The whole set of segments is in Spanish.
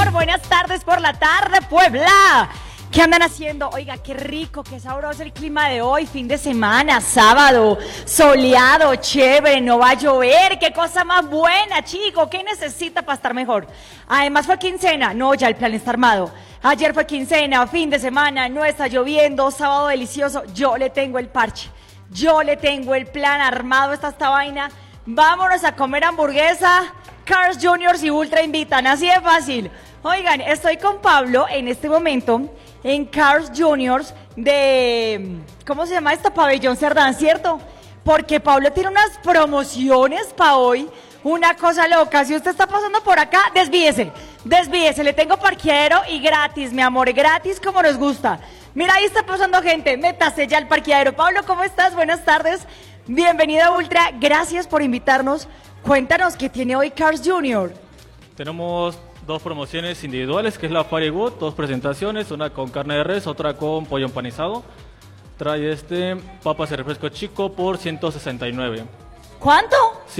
Junior, buenas tardes por la tarde, Puebla. ¿Qué andan haciendo? Oiga, qué rico, qué sabroso el clima de hoy, fin de semana, sábado, soleado, chévere, no va a llover, qué cosa más buena, chico, ¿qué necesita para estar mejor? Además fue quincena, no, ya el plan está armado. Ayer fue quincena, fin de semana, no está lloviendo, sábado delicioso, yo le tengo el parche, yo le tengo el plan armado, esta vaina. Vámonos a comer hamburguesa, Carl's Jr. y Ultra invitan, así de fácil. Oigan, estoy con Pablo en este momento en Carl's Jr. de, ¿cómo se llama esto? Pabellón Cerdán, ¿cierto? Porque Pablo tiene unas promociones para hoy, una cosa loca. Si usted está pasando por acá, desvíese, le tengo parqueadero y gratis, mi amor, gratis como nos gusta. Mira, ahí está pasando gente, métase ya al parqueadero. Pablo, ¿cómo estás? Buenas tardes, bienvenido a Ultra, gracias por invitarnos. Cuéntanos, ¿qué tiene hoy Carl's Jr.? Tenemos dos promociones individuales, que es la Firewood, dos presentaciones, una con carne de res, otra con pollo empanizado. Trae papas y refresco chico por 169. ¿Cuánto?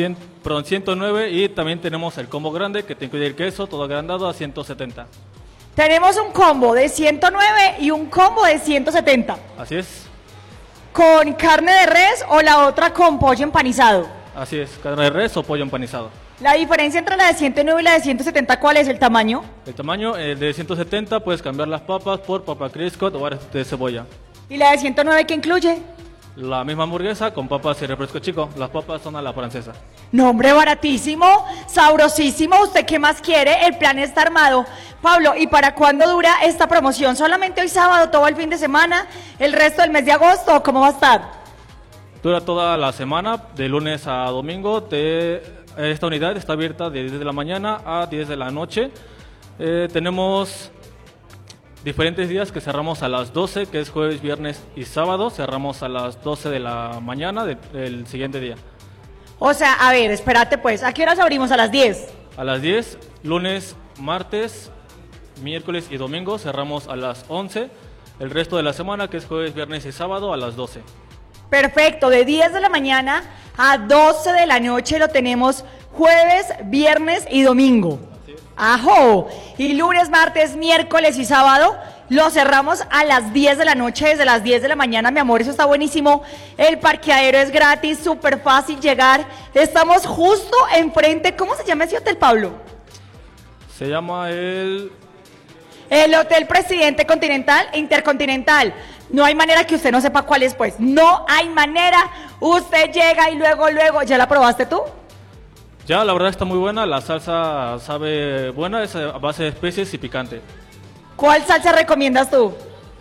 109, y también tenemos el combo grande que te incluye el queso, todo agrandado a 170. Tenemos un combo de 109 y un combo de 170. Así es. ¿Con carne de res o la otra con pollo empanizado? Así es, carne de res o pollo empanizado. La diferencia entre la de 109 y la de 170, ¿cuál es el tamaño? El tamaño de 170 puedes cambiar las papas por papa Crisco o aras de cebolla. ¿Y la de 109 qué incluye? La misma hamburguesa con papas y refresco chico. Las papas son a la francesa. No, hombre, baratísimo, sabrosísimo. ¿Usted qué más quiere? El plan está armado. Pablo, ¿y para cuándo dura esta promoción? ¿Solamente hoy sábado, todo el fin de semana, el resto del mes de agosto? ¿Cómo va a estar? Dura toda la semana, de lunes a domingo. Esta unidad está abierta de 10 de la mañana a 10 de la noche. Tenemos diferentes días que cerramos a las 12, que es jueves, viernes y sábado. Cerramos a las 12 de la mañana del siguiente día. O sea, a ver, espérate pues, ¿a qué horas abrimos? ¿A las 10? A las 10, lunes, martes, miércoles y domingo cerramos a las 11. El resto de la semana, que es jueves, viernes y sábado, a las 12. Perfecto, de 10 de la mañana a 12 de la noche lo tenemos jueves, viernes y domingo. ¡Ajo! Y lunes, martes, miércoles y sábado lo cerramos a las 10 de la noche, desde las 10 de la mañana, mi amor, eso está buenísimo. El parqueadero es gratis, súper fácil llegar. Estamos justo enfrente, ¿cómo se llama ese hotel, Pablo? Se llama el Hotel Presidente Continental e Intercontinental. No hay manera que usted no sepa cuál es, pues. No hay manera. Usted llega y luego, ¿ya la probaste tú? Ya, la verdad está muy buena. La salsa sabe buena, es a base de especies y picante. ¿Cuál salsa recomiendas tú?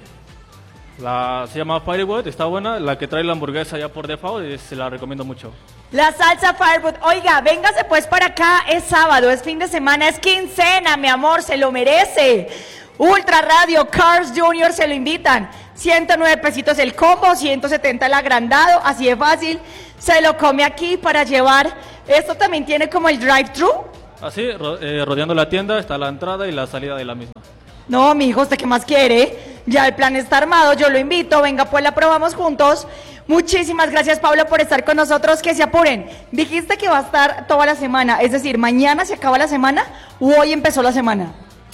Se llama Firewood, está buena. La que trae la hamburguesa ya por default, se la recomiendo mucho. La salsa Firewood. Oiga, véngase pues para acá. Es sábado, es fin de semana, es quincena, mi amor, se lo merece. Ultra Radio, Carl's Jr. se lo invitan. 109 pesitos el combo, 170 el agrandado, así de fácil. Se lo come aquí para llevar. Esto también tiene como el drive-thru. Así, rodeando la tienda está la entrada y la salida de la misma. No, mijo, ¿usted qué más quiere? Ya el plan está armado, yo lo invito, venga pues la probamos juntos. Muchísimas gracias, Pablo, por estar con nosotros, que se apuren. Dijiste que va a estar toda la semana, es decir, ¿mañana se acaba la semana o hoy empezó la semana?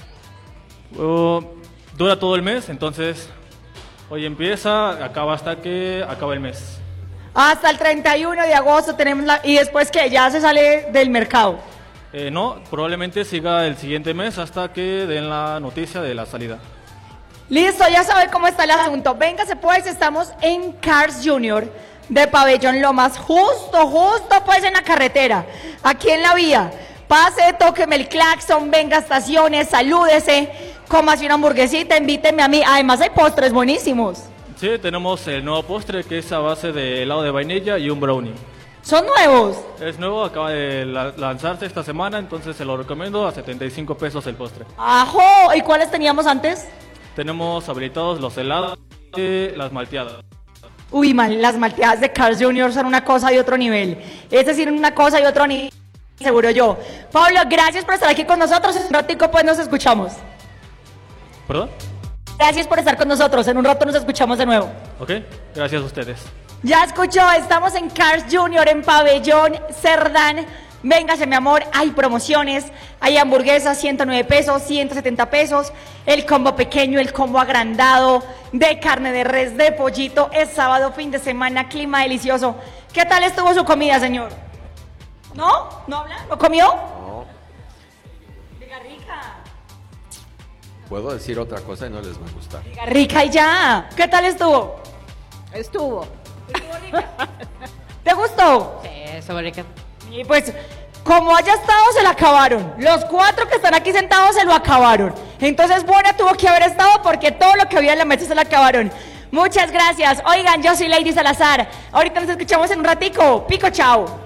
Dura todo el mes, entonces hoy empieza, acaba hasta que acaba el mes. Hasta el 31 de agosto tenemos y después que ya se sale del mercado. No, probablemente siga el siguiente mes hasta que den la noticia de la salida. Listo, ya sabe cómo está el asunto. Véngase pues, estamos en Carl's Jr. de Pabellón Lomas, justo pues en la carretera, aquí en la vía. Pase, tóqueme el claxon, venga a estaciones, salúdese, cómase una hamburguesita, invíteme a mí. Además hay postres buenísimos. Sí, tenemos el nuevo postre que es a base de helado de vainilla y un brownie. ¿Son nuevos? Es nuevo, acaba de lanzarse esta semana, entonces se lo recomiendo a 75 pesos el postre. ¡Ajo! ¿Y cuáles teníamos antes? Tenemos habilitados los helados y las malteadas. Uy, las malteadas de Carl's Jr. son una cosa y otro nivel. Es decir, una cosa y otro nivel, seguro yo. Pablo, gracias por estar aquí con nosotros. En un ratico pues nos escuchamos. ¿Perdón? Gracias por estar con nosotros. En un rato nos escuchamos de nuevo. Ok, gracias a ustedes. Ya escuchó, estamos en Carl's Jr. en Pabellón Cerdán Véngase, mi amor, hay promociones, hay hamburguesas, 109 pesos, 170 pesos, el combo pequeño, el combo agrandado, de carne de res, de pollito, es sábado, fin de semana, clima delicioso. ¿Qué tal estuvo su comida, señor? ¿No? ¿No habla? ¿Lo comió? No, Diga rica. puedo decir otra cosa y no les va a gustar. Diga rica y ya. ¿Qué tal estuvo? Estuvo. ¿Estuvo rica? ¿Te gustó? Sí, estuvo rica. Y pues, como haya estado, se la acabaron. Los 4 que están aquí sentados se lo acabaron. Entonces, buena tuvo que haber estado porque todo lo que había en la mesa se lo acabaron. Muchas gracias. Oigan, yo soy Lady Salazar. Ahorita nos escuchamos en un ratico. Pico, chao.